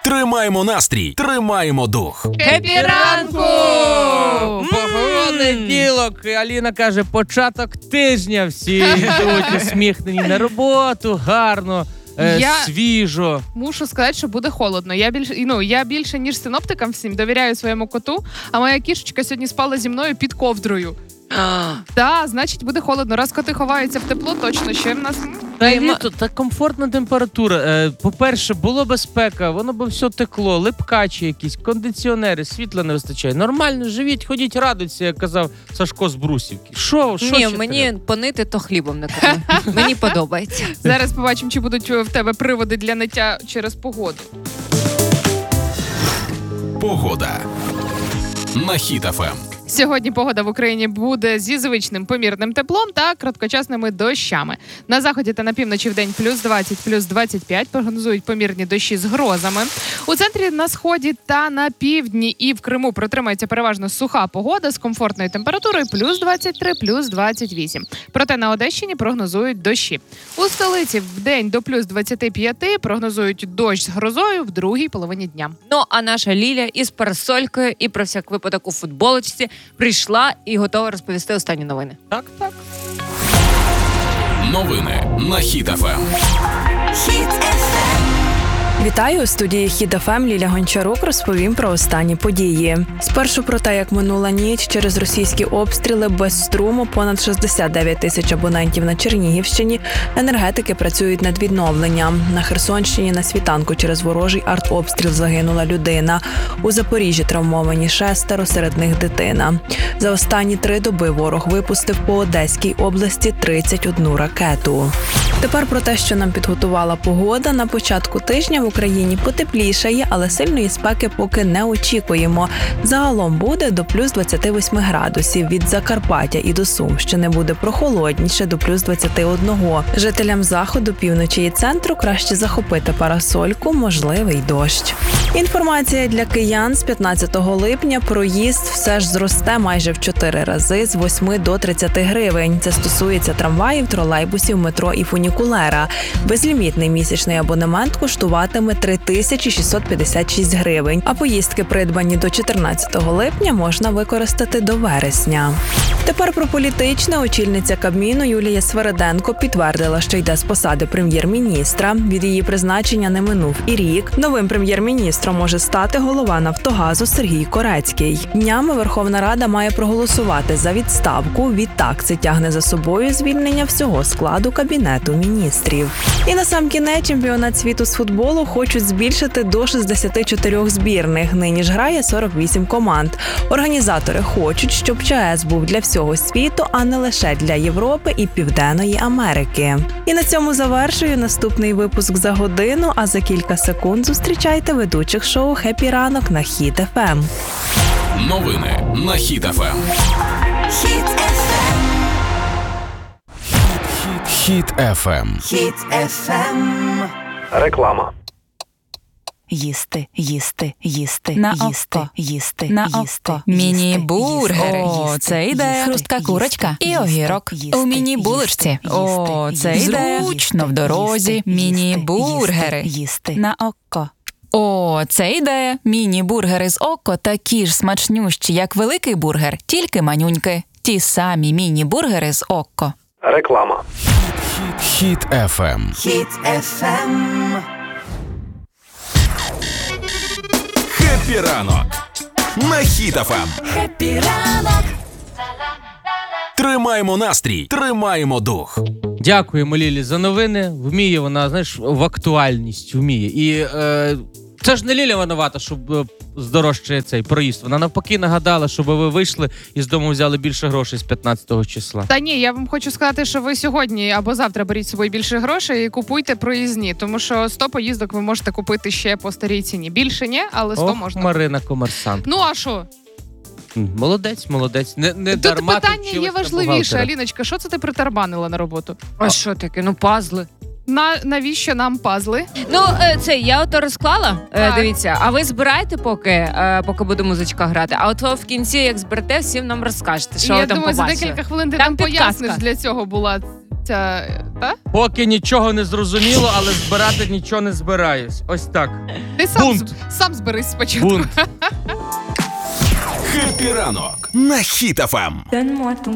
Тримаємо настрій, тримаємо дух. Хеппі ранку! Понеділок. Аліна каже, початок тижня. Всі йдуть усміхнені на роботу, гарно, свіжо. Мушу сказати, що буде холодно. Я більше, ніж синоптикам всім, довіряю своєму коту, а моя кішечка сьогодні спала зі мною під ковдрою. Так, значить буде холодно. Раз коти ховаються в тепло, точно ще в нас... Та комфортна температура. По-перше, було безпека, воно б все текло, липкачі якісь, кондиціонери, світла не вистачає. Нормально живіть, ходіть, радуйтеся, як казав Сашко з Брусівки. Що Ні, мені понити, то хлібом не кормити. Мені подобається. Зараз побачимо, чи будуть в тебе приводи для ниття через погоду. Погода на Хіт ФМ. Сьогодні погода в Україні буде зі звичним помірним теплом та короткочасними дощами. На заході та на півночі вдень плюс 20, плюс 25. Прогнозують помірні дощі з грозами. У центрі, на сході та на півдні і в Криму протримається переважно суха погода з комфортною температурою плюс 23, плюс 28. Проте на Одещині прогнозують дощі. У столиці вдень до плюс 25 прогнозують дощ з грозою в другій половині дня. Ну, а наша Ліля із парасолькою і про всяк випадок у футболочці прийшла і готова розповісти останні новини. Так. Новини на Хіт ФМ. Вітаю, у студії Хіт ФМ Ліля Гончарук розповім про останні події. Спершу про те, як минула ніч через російські обстріли без струму понад 69 тисяч абонентів на Чернігівщині. Енергетики працюють над відновленням. На Херсонщині на світанку через ворожий артобстріл загинула людина. У Запоріжжі травмовані 6, серед них дитина. За останні 3 доби ворог випустив по Одеській області 31 ракету. Тепер про те, що нам підготувала погода. На початку тижня в Україні потеплішає, але сильної спеки поки не очікуємо. Загалом буде до плюс 28 градусів. Від Закарпаття і до Сумщини буде прохолодніше до плюс 21. Жителям заходу, півночі і центру краще захопити парасольку, можливий дощ. Інформація для киян: з 15 липня проїзд все ж зросте майже в 4 рази, з 8 до 30 гривень. Це стосується трамваїв, тролейбусів, метро і фунікулера. Безлімітний місячний абонемент коштуватиме 3656 гривень, а поїздки, придбані до 14 липня, можна використати до вересня. Тепер про політичне. Очільниця Кабміну Юлія Свериденко підтвердила, що йде з посади прем'єр-міністра. Від її призначення не минув і рік. Новим прем'єр-міністром може стати голова Нафтогазу Сергій Корецький. Днями Верховна Рада має проголосувати за відставку. Відтак це тягне за собою звільнення всього складу Кабінету міністрів. І насамкінець чемпіонат світу з футболу хочуть збільшити до 64 збірних. Нині ж грає 48 команд. Організатори хочуть, щоб ЧАЕС був для всього світу, а не лише для Європи і Південної Америки. І на цьому завершую наступний випуск за годину, а за кілька секунд зустрічайте ведучих шоу «Хеппі ранок» на Хіт ФМ. Новини на Хіт ФМ. Хіт ФМ. Реклама. Їсти. На око. Міні-бургери. О, це йде. Хрустка курочка і огірок. У міні-булочці. О, це йде. Зручно в дорозі. Міні-бургери. На око. О, це йде. Міні-бургери з око такі ж смачнющі, як великий бургер, тільки манюньки. Ті самі міні-бургери з око. Реклама. Хіт ФМ. Хеппі ранок на Хіт ФМ. Хеппі ранок. Тримаємо настрій, тримаємо дух. Дякуємо Лілі за новини. Вміє вона, знаєш, в актуальність вміє. І це ж не Ліля винувата, щоб здорожчає цей проїзд. Вона навпаки нагадала, щоб ви вийшли і з дому взяли більше грошей з 15 числа. Та ні, я вам хочу сказати, що ви сьогодні або завтра беріть з собою більше грошей і купуйте проїзні, тому що 100 поїздок ви можете купити ще по старій ціні. Більше ні, але 100 можна. Марина комерсант. Ну а що? Молодець. Не Тут дарма питання є важливіше, Аліночка. Що це ти притарбанила на роботу? А що таке? Ну, пазли. Навіщо нам пазли? Ну, я ото розклала, дивіться, а ви збираєте поки буде музичка грати, а от в кінці, як зберете, всім нам розкажете, що ви там побачили. Я думаю, за декілька хвилин ти там нам поясниш, для цього була Та? Поки нічого не зрозуміло, але збирати нічого не збираюсь. Ось так. Ти сам, Бунт. сам зберись спочатку. Бунт. Хеппі ранок на Хіт ФМ.